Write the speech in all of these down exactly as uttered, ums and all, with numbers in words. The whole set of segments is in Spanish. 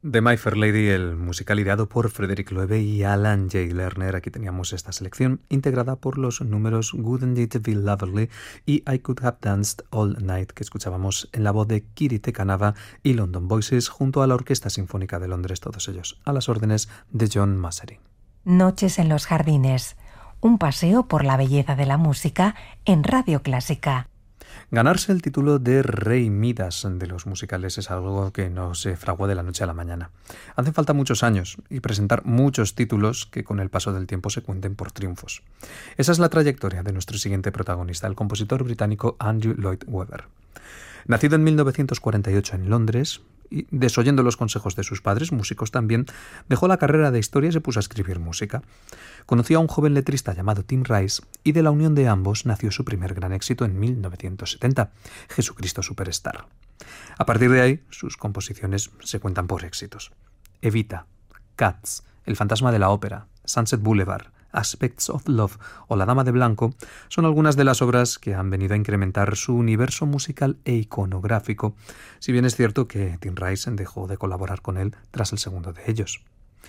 The My Fair Lady, el musical ideado por Frederick Loewe y Alan J. Lerner. Aquí teníamos esta selección integrada por los números Wouldn't It Be Lovely y I Could Have Danced All Night, que escuchábamos en la voz de Kiri Te Canava y London Voices junto a la Orquesta Sinfónica de Londres, todos ellos a las órdenes de John Massery. Noches en los jardines, un paseo por la belleza de la música en Radio Clásica. Ganarse el título de Rey Midas de los musicales es algo que no se fraguó de la noche a la mañana. Hacen falta muchos años y presentar muchos títulos que con el paso del tiempo se cuenten por triunfos. Esa es la trayectoria de nuestro siguiente protagonista, el compositor británico Andrew Lloyd Webber. Nacido en mil novecientos cuarenta y ocho en Londres, y desoyendo los consejos de sus padres, músicos también, dejó la carrera de historia y se puso a escribir música. Conoció a un joven letrista llamado Tim Rice y de la unión de ambos nació su primer gran éxito en mil novecientos setenta, Jesucristo Superstar. A partir de ahí, sus composiciones se cuentan por éxitos. Evita, Cats, El fantasma de la ópera, Sunset Boulevard, Aspects of Love o La dama de blanco son algunas de las obras que han venido a incrementar su universo musical e iconográfico, si bien es cierto que Tim Rice dejó de colaborar con él tras el segundo de ellos.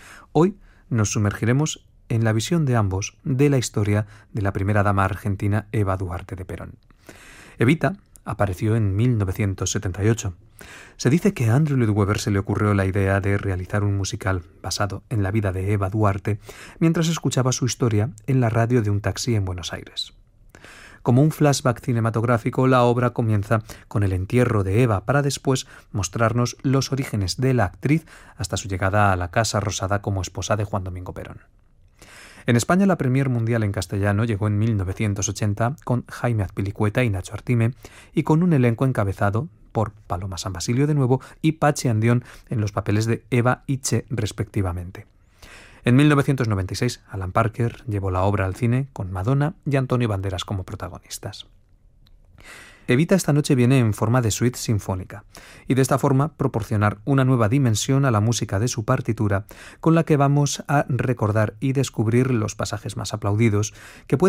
Hoy nos sumergiremos en la visión de ambos de la historia de la primera dama argentina Eva Duarte de Perón. Evita apareció en mil novecientos setenta y ocho. Se dice que a Andrew Lloyd Webber se le ocurrió la idea de realizar un musical basado en la vida de Eva Duarte mientras escuchaba su historia en la radio de un taxi en Buenos Aires. Como un flashback cinematográfico, la obra comienza con el entierro de Eva para después mostrarnos los orígenes de la actriz hasta su llegada a la Casa Rosada como esposa de Juan Domingo Perón. En España la premier mundial en castellano llegó en mil novecientos ochenta con Jaime Azpilicueta y Nacho Artime y con un elenco encabezado por Paloma San Basilio de nuevo y Pachi Andión en los papeles de Eva y Che respectivamente. En mil novecientos noventa y seis Alan Parker llevó la obra al cine con Madonna y Antonio Banderas como protagonistas. Evita esta noche viene en forma de suite sinfónica y de esta forma proporcionar una nueva dimensión a la música de su partitura con la que vamos a recordar y descubrir los pasajes más aplaudidos que pueden